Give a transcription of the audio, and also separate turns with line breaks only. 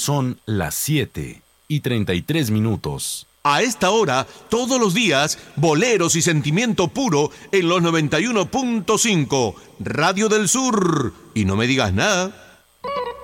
Son las 7:33.
A esta hora, todos los días, boleros y sentimiento puro en los 91.5, Radio del Sur. Y no me digas nada.